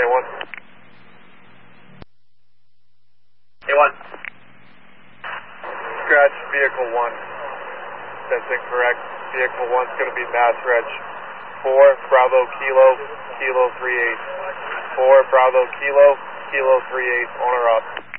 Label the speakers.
Speaker 1: A1. A1. Scratch vehicle 1. That's incorrect. Vehicle 1's going to be mass reg 4 Bravo Kilo, Kilo 38. 4 Bravo Kilo, Kilo 38, on or up.